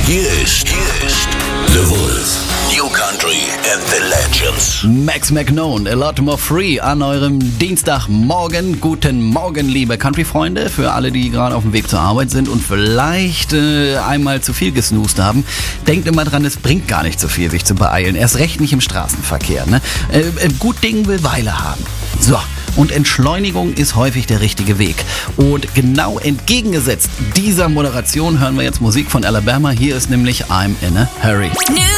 Hier ist The Wolf. New Country and the Legends. Max McKnown, A Lot More Free an eurem Dienstagmorgen. Guten Morgen, liebe Country-Freunde. Für alle, die gerade auf dem Weg zur Arbeit sind und vielleicht einmal zu viel gesnoost haben. Denkt immer dran, es bringt gar nicht so viel, sich zu beeilen. Erst recht nicht im Straßenverkehr. Ne? Gut Ding will Weile haben. So. Und Entschleunigung ist häufig der richtige Weg. Und genau entgegengesetzt dieser Moderation hören wir jetzt Musik von Alabama. Hier ist nämlich I'm in a Hurry. New